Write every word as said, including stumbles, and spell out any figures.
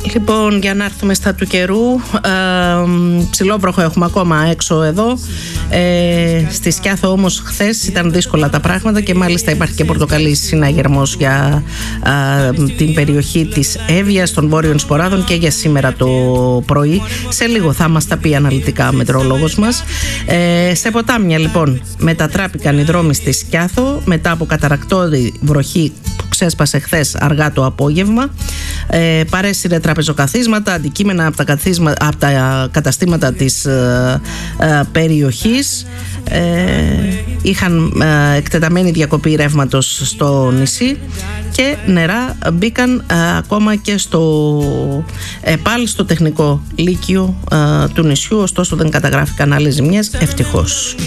Λοιπόν, για να έρθουμε στα του καιρού, ε, ψιλόβροχο έχουμε ακόμα έξω εδώ. Ε, στη Σκιάθο όμως χθες ήταν δύσκολα τα πράγματα και μάλιστα υπάρχει και πορτοκαλής συναγερμός για ε, την περιοχή της Εύβοιας, των Βόρειων Σποράδων και για σήμερα το πρωί. Σε λίγο θα μας τα πει αναλυτικά ο μετεωρολόγος μας. Ε, σε ποτάμια λοιπόν μετατράπηκαν οι δρόμοι στη Σκιάθο μετά από καταρρακτώδη βροχή που ξέσπασε χθες αργά το απόγευμα. Ε, παρέσυρε τραπεζοκαθίσματα, αντικείμενα από τα, καθίσμα, από τα καταστήματα της ε, ε, περιοχής. Ε, είχαν ε, εκτεταμένη διακοπή ρεύματος στο νησί και νερά μπήκαν ε, ακόμα και στο, ε, πάλι στο τεχνικό λύκειο ε, του νησιού, ωστόσο δεν καταγράφηκαν άλλες ζημιές, ευτυχώς.